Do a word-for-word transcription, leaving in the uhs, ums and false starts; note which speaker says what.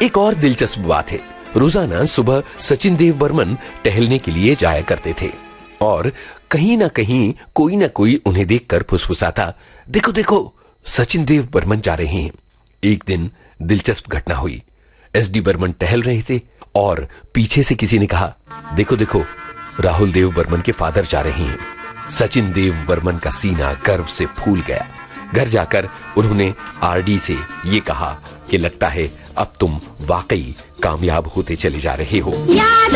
Speaker 1: एक और दिलचस्प बात है, रोजाना सुबह सचिन देव बर्मन टहलने के लिए जाया करते थे और कहीं ना कहीं कोई ना कोई उन्हें देखकर फुसफुसाता, देखो देखो सचिन देव बर्मन जा रहे हैं। एक दिन दिलचस्प घटना हुई। एस डी बर्मन टहल रहे थे और पीछे से किसी ने कहा, देखो देखो राहुल देव बर्मन के फादर जा रहे हैं। सचिन देव बर्मन का सीना गर्व से फूल गया। घर जाकर उन्होंने आरडी से ये कहा कि लगता है अब तुम वाकई कामयाब होते चले जा रहे हो।